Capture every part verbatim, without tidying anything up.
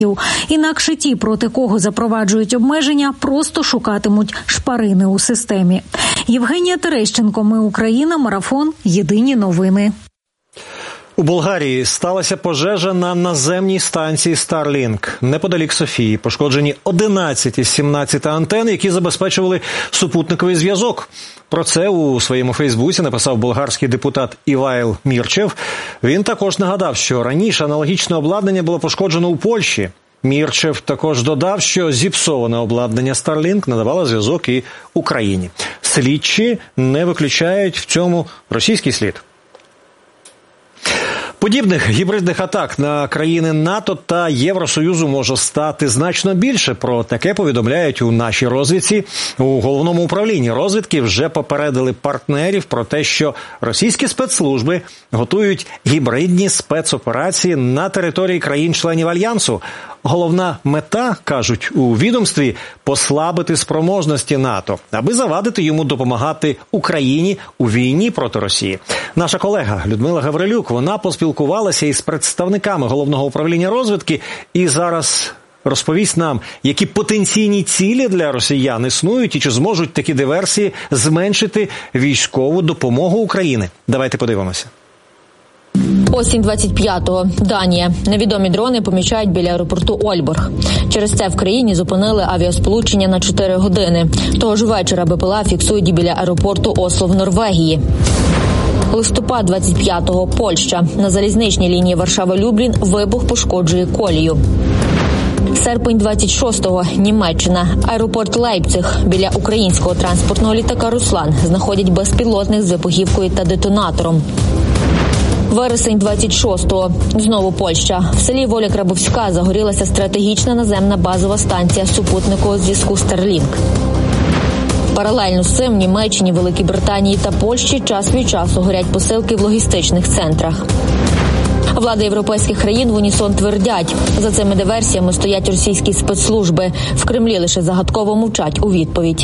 Інакше ті, проти кого запроваджують обмеження, просто шукатимуть шпарини у системі. Євгенія Терещенко, Ми Україна, Марафон, Єдині новини. У Болгарії сталася пожежа на наземній станції Starlink неподалік Софії. Пошкоджені одинадцять із сімнадцяти антен, які забезпечували супутниковий зв'язок. Про це у своєму Фейсбуці написав болгарський депутат Івайл Мірчев. Він також нагадав, що раніше аналогічне обладнання було пошкоджено у Польщі. Мірчев також додав, що зіпсоване обладнання Starlink надавало зв'язок і Україні. Слідчі не виключають в цьому російський слід. Подібних гібридних атак на країни НАТО та Євросоюзу може стати значно більше. Про таке повідомляють у нашій розвідці. У Головному управлінні розвідки вже попередили партнерів про те, що російські спецслужби готують гібридні спецоперації на території країн-членів Альянсу. Головна мета, кажуть у відомстві, послабити спроможності НАТО, аби завадити йому допомагати Україні у війні проти Росії. Наша колега Людмила Гаврилюк, вона поспілкувалася із представниками Головного управління розвідки і зараз розповість нам, які потенційні цілі для росіян існують і чи зможуть такі диверсії зменшити військову допомогу України. Давайте подивимося. Осінь двадцять п'ятого. Данія. Невідомі дрони помічають біля аеропорту Ольборг. Через це в країні зупинили авіасполучення на чотири години. Того ж вечора БПЛА фіксують і біля аеропорту Осло в Норвегії. Листопад двадцять п'ятого. Польща. На залізничній лінії Варшава-Люблін вибух пошкоджує колію. Серпень двадцять шостого. Німеччина. Аеропорт Лейпциг. Біля українського транспортного літака «Руслан» знаходять безпілотник з вибухівкою та детонатором. Вересень двадцять шостого. Знову Польща. В селі Воля Крабовська загорілася стратегічна наземна базова станція супутникового зв'язку Starlink. Паралельно з цим в Німеччині, Великій Британії та Польщі час від часу горять посилки в логістичних центрах. Влади європейських країн в унісон твердять, за цими диверсіями стоять російські спецслужби. В Кремлі лише загадково мовчать у відповідь.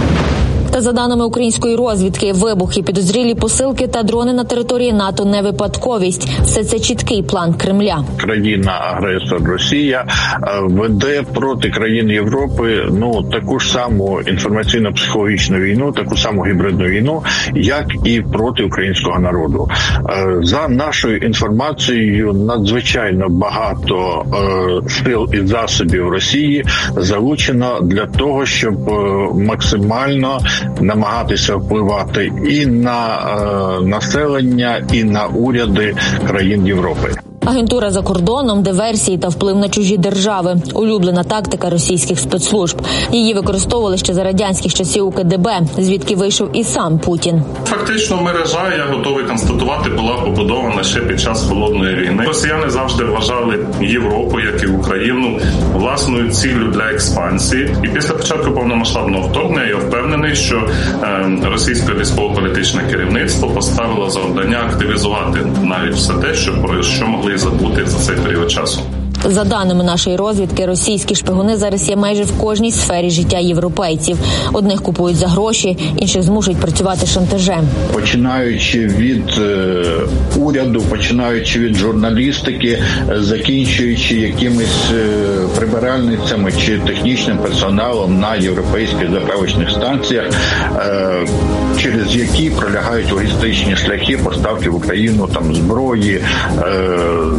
Та за даними української розвідки, вибухи, підозрілі посилки та дрони на території НАТО не випадковість. Все це чіткий план Кремля. Країна-агресор Росія веде проти країн Європи ну таку ж саму інформаційно-психологічну війну, таку саму гібридну війну, як і проти українського народу. За нашою інформацією, надзвичайно багато сил і засобів Росії залучено для того, щоб максимально намагатися впливати і на е, населення, і на уряди країн Європи. Агентура за кордоном, диверсії та вплив на чужі держави – улюблена тактика російських спецслужб. Її використовували ще за радянських часів у ка де бе, звідки вийшов і сам Путін. Фактично мережа, я готовий констатувати, була побудована ще під час Холодної війни. Росіяни завжди вважали Європу, як і Україну, власною ціллю для експансії. І після початку повномасштабного вторгнення я впевнений, що е, російське військово-політичне керівництво поставило завдання активізувати навіть все те, що, про що могли забути за цей період часу. За даними нашої розвідки, російські шпигуни зараз є майже в кожній сфері життя європейців. Одних купують за гроші, інших змушують працювати шантажем. Починаючи від е, уряду, починаючи від журналістики, закінчуючи якимись е, прибиральницями чи технічним персоналом на європейських заправочних станціях, е, через які пролягають логістичні шляхи поставки в Україну там зброї, е,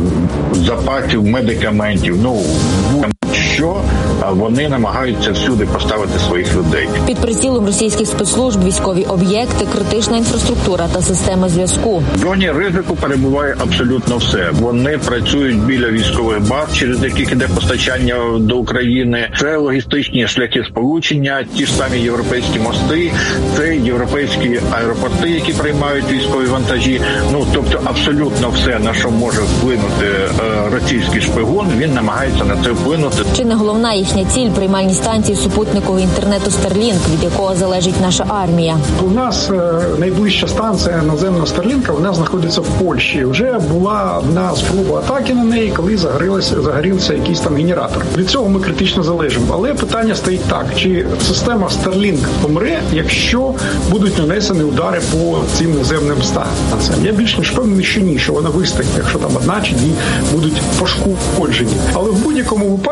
запасів, медикаментів. Ну, що вони намагаються всюди поставити своїх людей. Під прицілом російських спецслужб військові об'єкти, критична інфраструктура та система зв'язку. В зоні ризику перебуває абсолютно все. Вони працюють біля військових баз, через яких іде постачання до України. Це логістичні шляхи сполучення, ті ж самі європейські мости, це європейські аеропорти, які приймають військові вантажі. Ну, тобто абсолютно все, на що може вплинути е, російський шпигун, він намагається на це вплинути. Чи не головна їхня ціль – приймальні станції супутникового інтернету Starlink, від якого залежить наша армія. У нас найближча станція наземна Starlink, вона знаходиться в Польщі. Вже була одна спроба атаки на неї, коли загорілося, загорівся якийсь там генератор. Від цього ми критично залежимо. Але питання стоїть так, чи система Starlink помре, якщо будуть нанесені удари по цим наземним станціям. Я більш ніж впевнений, що ні, що вона вистоїть, якщо там одна чи дві будуть пошкоджені. Але в будь-якому випадку